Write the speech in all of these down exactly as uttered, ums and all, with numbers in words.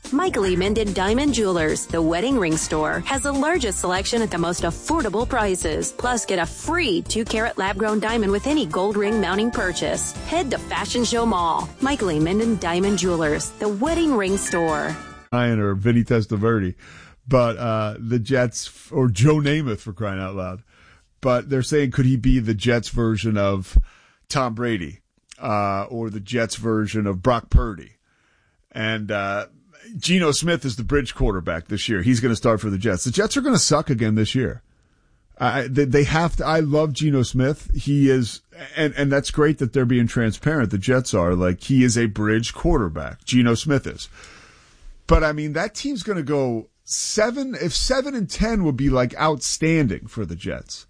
Michael E. Minden Diamond Jewelers, the wedding ring store, has the largest selection at the most affordable prices. Plus, get a free two-carat lab-grown diamond with any gold ring mounting purchase. Head to Fashion Show Mall. Michael E. Minden Diamond Jewelers, the wedding ring store. Ryan or Vinny Testaverde, but uh, the Jets, or Joe Namath for crying out loud. But they're saying, could he be the Jets version of Tom Brady uh, or the Jets version of Brock Purdy? And uh, Geno Smith is the bridge quarterback this year. He's going to start for the Jets. The Jets are going to suck again this year. I, they, they have to. I love Geno Smith. He is, and, and that's great that they're being transparent. The Jets are like, he is a bridge quarterback. Geno Smith is. But I mean, that team's going to go seven, if seven and ten would be like outstanding for the Jets.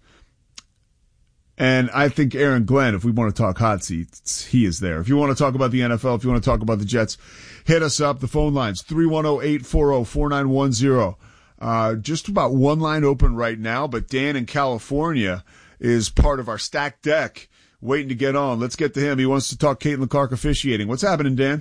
And I think Aaron Glenn, if we want to talk hot seats, he is there. If you want to talk about the N F L, if you want to talk about the Jets, hit us up. The phone lines, three one zero, eight four zero, four nine one zero. Uh, just about one line open right now, but Dan in California is part of our stacked deck waiting to get on. Let's get to him. He wants to talk Caitlin Clark officiating. What's happening, Dan?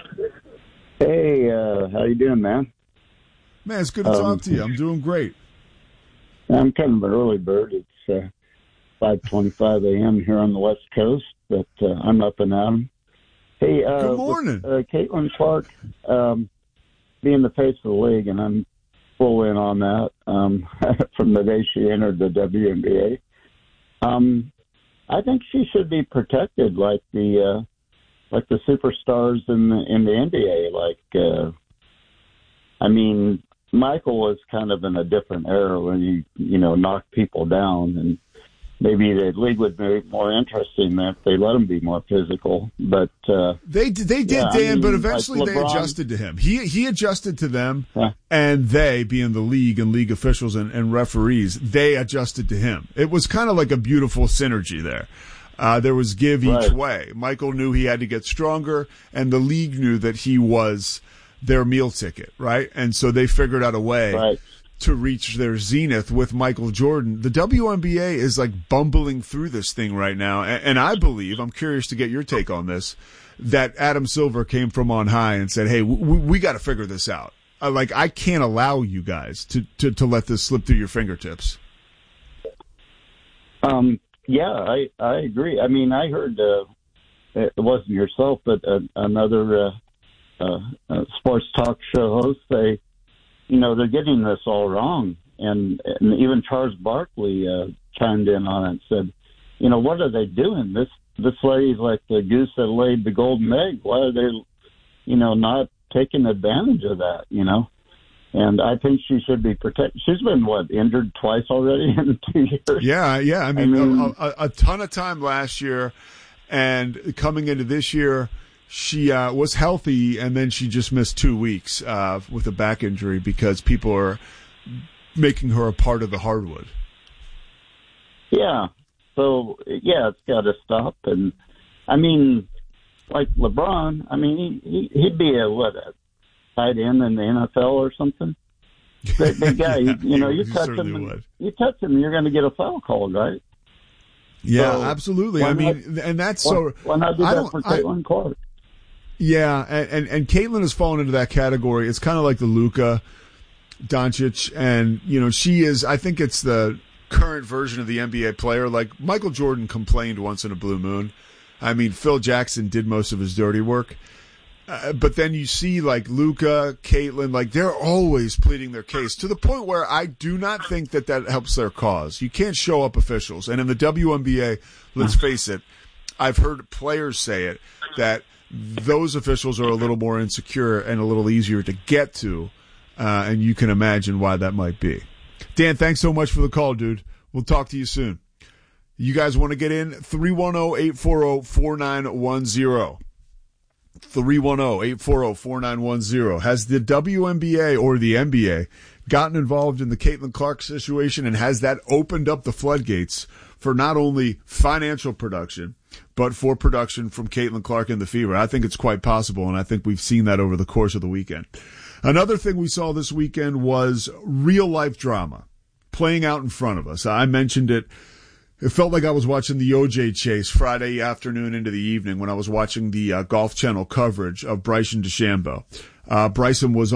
Hey, uh, how you doing, man? Man, it's good to um, talk to you. I'm doing great. I'm kind of an early bird. It's uh, five twenty-five a.m. here on the West Coast, but uh, I'm up and at 'em. Hey, uh, good morning. With, uh, Caitlin Clark um, being the face of the league, and I'm full in on that um, from the day she entered the W N B A. Um, I think she should be protected like the uh, like the superstars in the in the N B A. Like, uh, I mean, Michael was kind of in a different era when you you know knocked people down, and maybe the league would be more interesting if they let him be more physical. But uh, they they did, yeah, Dan. I mean, but eventually like they LeBron, adjusted to him. He he adjusted to them, yeah. and they, being the league and league officials and, and referees, they adjusted to him. It was kind of like a beautiful synergy there. Uh, there was give each right. way. Michael knew he had to get stronger, and the league knew that he was their meal ticket, right? And so they figured out a way right. to reach their zenith with Michael Jordan. The W N B A is like bumbling through this thing right now, and, and I believe, I'm curious to get your take on this, that Adam Silver came from on high and said, hey, we, we got to figure this out. Uh, like, I can't allow you guys to, to, to let this slip through your fingertips. Um. Yeah, I, I agree. I mean, I heard uh, it wasn't yourself, but uh, another uh, uh, uh, sports talk show host say, you know, they're getting this all wrong. And, and even Charles Barkley uh, chimed in on it and said, you know, what are they doing? This this lady's like the goose that laid the golden egg. Why are they, you know, not taking advantage of that, you know? And I think she should be protected. She's been, what, injured twice already in two years? Yeah, yeah. I mean, I mean a, a, a ton of time last year, and coming into this year, she uh, was healthy, and then she just missed two weeks uh, with a back injury because people are making her a part of the hardwood. Yeah. So, yeah, it's got to stop. And, I mean, like LeBron, I mean, he, he'd be a, what, a tight end in the N F L or something. That, that guy, yeah, you, you know, you he touch him, would. and, you touch him, you're going to get a foul called, right? Yeah, so, absolutely. I mean, not, and that's why, so. Why not do I that for Caitlin Clark? Yeah, and, and and Caitlin has fallen into that category. It's kind of like the Luka Doncic, and you know, she is. I think it's the current version of the N B A player. Like Michael Jordan complained once in a blue moon. I mean, Phil Jackson did most of his dirty work. Uh, but then you see like Luka, Caitlin, like they're always pleading their case to the point where I do not think that that helps their cause. You can't show up officials. And in the W N B A, let's face it, I've heard players say it, that those officials are a little more insecure and a little easier to get to. Uh, and you can imagine why that might be. Dan, thanks so much for the call, dude. We'll talk to you soon. You guys want to get in? three one zero, eight four zero, four nine one zero. three one zero, eight four zero, four nine one zero. Has the W N B A or the N B A gotten involved in the Caitlin Clark situation, and has that opened up the floodgates for not only financial production, but for production from Caitlin Clark and the Fever? I think it's quite possible, and I think we've seen that over the course of the weekend. Another thing we saw this weekend was real-life drama playing out in front of us. I mentioned it. It felt like I was watching the O J chase Friday afternoon into the evening when I was watching the uh, Golf Channel coverage of Bryson DeChambeau. Uh, Bryson was